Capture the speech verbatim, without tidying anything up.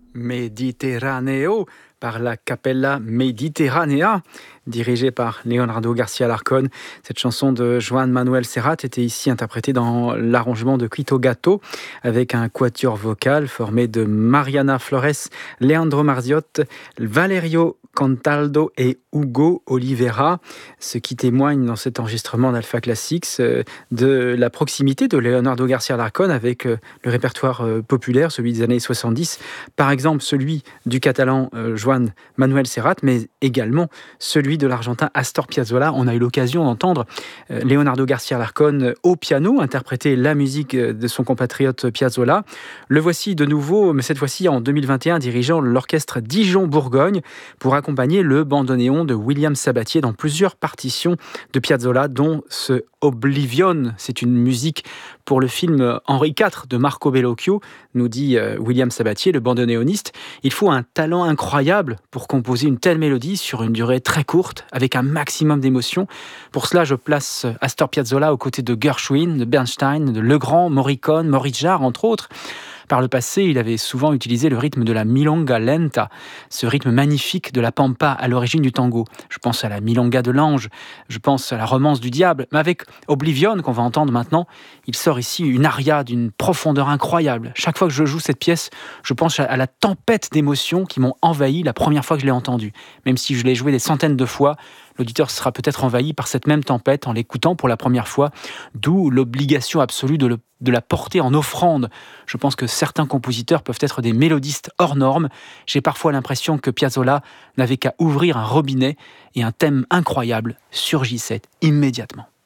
Mediterraneo par la Capella Mediterranea, dirigée par Leonardo García Alarcón. Cette chanson de Joan Manuel Serrat était ici interprétée dans l'arrangement de Quito Gatto avec un quatuor vocal formé de Mariana Flores, Leandro Marziot, Valerio Cantaldo et Hugo Oliveira, ce qui témoigne dans cet enregistrement d'Alpha Classics de la proximité de Leonardo García Alarcón avec le répertoire populaire, celui des années soixante-dix, par exemple celui du catalan Joan Manuel Serrat, mais également celui de l'argentin Astor Piazzolla. On a eu l'occasion d'entendre Leonardo García Alarcón au piano interpréter la musique de son compatriote Piazzolla. Le voici de nouveau, mais cette fois-ci en deux mille vingt et un, dirigeant l'orchestre Dijon-Bourgogne pour accompagner le bandoneon de William Sabatier dans plusieurs partitions de Piazzolla, dont ce Oblivion. C'est une musique pour le film Henri quatre de Marco Bellocchio, nous dit William Sabatier, le bandoneoniste. Il faut un talent incroyable pour composer une telle mélodie sur une durée très courte, avec un maximum d'émotion. Pour cela, je place Astor Piazzolla aux côtés de Gershwin, de Bernstein, de Legrand, Morricone, Maurice Jarre, entre autres. Par le passé, il avait souvent utilisé le rythme de la milonga lenta, ce rythme magnifique de la pampa à l'origine du tango. Je pense à la milonga de l'ange, je pense à la romance du diable, mais avec Oblivion, qu'on va entendre maintenant, il sort ici une aria d'une profondeur incroyable. Chaque fois que je joue cette pièce, je pense à la tempête d'émotions qui m'ont envahi la première fois que je l'ai entendue. Même si je l'ai joué des centaines de fois, l'auditeur sera peut-être envahi par cette même tempête en l'écoutant pour la première fois, d'où l'obligation absolue de, le, de la porter en offrande. Je pense que certains compositeurs peuvent être des mélodistes hors normes. J'ai parfois l'impression que Piazzolla n'avait qu'à ouvrir un robinet et un thème incroyable surgissait immédiatement.